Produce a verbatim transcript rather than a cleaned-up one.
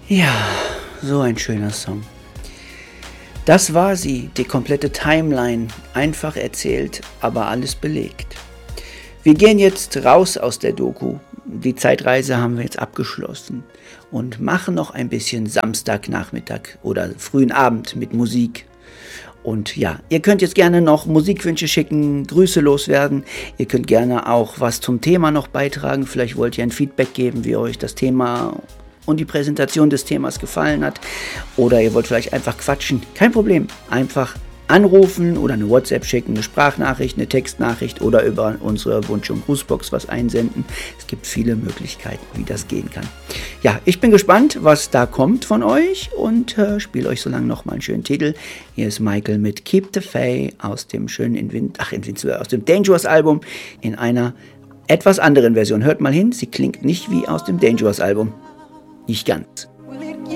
Ja, so ein schöner Song. Das war sie, die komplette Timeline, einfach erzählt, aber alles belegt. Wir gehen jetzt raus aus der Doku. Die Zeitreise haben wir jetzt abgeschlossen und machen noch ein bisschen Samstagnachmittag oder frühen Abend mit Musik. Und ja, ihr könnt jetzt gerne noch Musikwünsche schicken, Grüße loswerden. Ihr könnt gerne auch was zum Thema noch beitragen. Vielleicht wollt ihr ein Feedback geben, wie euch das Thema und die Präsentation des Themas gefallen hat. Oder ihr wollt vielleicht einfach quatschen. Kein Problem. Einfach anrufen oder eine WhatsApp schicken, eine Sprachnachricht, eine Textnachricht oder über unsere Wunsch- und Grußbox was einsenden. Es gibt viele Möglichkeiten, wie das gehen kann. Ja, ich bin gespannt, was da kommt von euch und äh, spiele euch so lange nochmal einen schönen Titel. Hier ist Michael mit Keep the Faith aus dem schönen Invin- ach, Invincible, aus dem Dangerous Album in einer etwas anderen Version. Hört mal hin, sie klingt nicht wie aus dem Dangerous Album. Nicht ganz.